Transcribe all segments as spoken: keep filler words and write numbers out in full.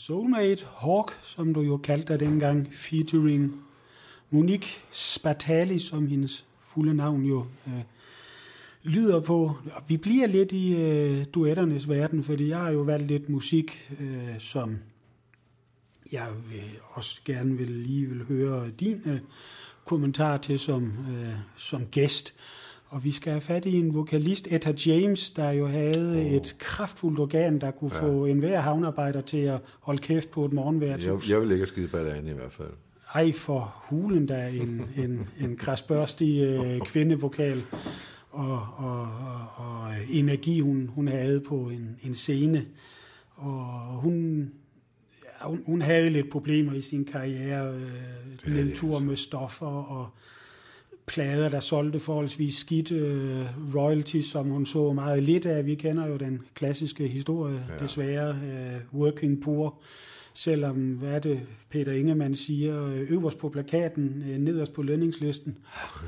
Soulmate, Hawk, som du jo kaldte dig dengang, featuring Monique Spatali, som hendes fulde navn jo øh, lyder på. Vi bliver lidt i øh, duetternes verden, fordi jeg har jo valgt lidt musik, øh, som jeg vil også gerne vil lige vil høre din øh, kommentar til som, øh, som gæst. Og vi skal have fat i en vokalist, Etta James, der jo havde oh. et kraftfuldt organ, der kunne ja. få enhver havnearbejder til at holde kæft på et morgenværtshus. Jeg, jeg vil ikke skide på det andet i hvert fald. Ej, for hulen, der er en, en, en krasbørstig øh, kvindevokal og, og, og, og energi, hun, hun havde på en, en scene. Og hun, ja, hun, hun havde lidt problemer i sin karriere, øh, nedtur med stoffer og plader, der solgte forholdsvis skidt, øh, royalties, som hun så meget lidt af. Vi kender jo den klassiske historie, ja. desværre, øh, working poor, selvom, hvad er det, Peter Ingemann siger, øverst på plakaten, øh, nederst på lønningslisten.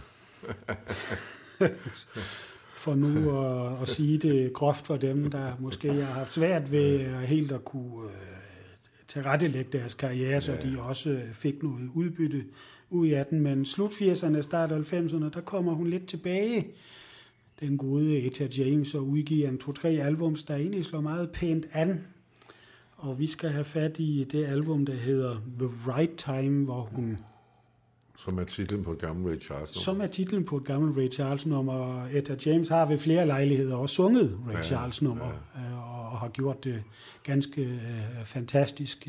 For nu at, at sige det groft for dem, der måske har haft svært ved helt at kunne øh, tilrettelægge deres karriere, så de også fik noget udbytte ud af den. Men slut firserne, start halvfemserne, der kommer hun lidt tilbage, den gode Etta James, og udgiver en to-tre albums, der egentlig slår meget pænt an. Og vi skal have fat i det album, der hedder The Right Time, hvor hun... Som er titlen på et gammelt Ray Charles nummer. Som er titlen på et gammelt Ray Charles nummer. Etta James har ved flere lejligheder også sunget Ray ja, Charles nummer, ja. og, og har gjort det ganske øh, fantastisk.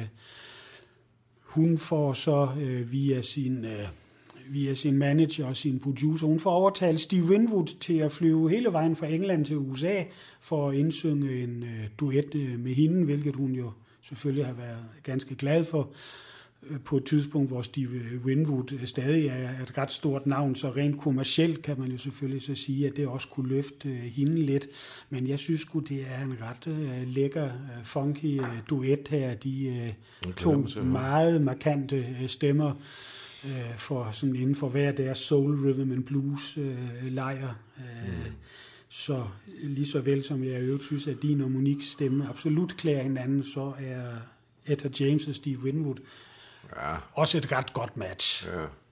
Hun får så øh, via sin... Øh, via sin manager og sin producer. Hun får overtalt Steve Winwood til at flyve hele vejen fra England til U S A for at indsynge en øh, duet øh, med hende, hvilket hun jo selvfølgelig har været ganske glad for øh, på et tidspunkt, hvor Steve Winwood stadig er et ret stort navn, så rent kommercielt kan man jo selvfølgelig så sige, at det også kunne løfte øh, hende lidt. Men jeg synes sgu, det er en ret øh, lækker, øh, funky øh, duet her. De øh, to meget markante øh, stemmer, for sådan inden for hver deres soul, rhythm and blues øh, lejr. Øh, mm. Så lige så vel som jeg øvrigt synes, at din og Moniques stemme absolut klæder hinanden, så er Etta James og Steve Winwood ja. også et ret godt match. Ja.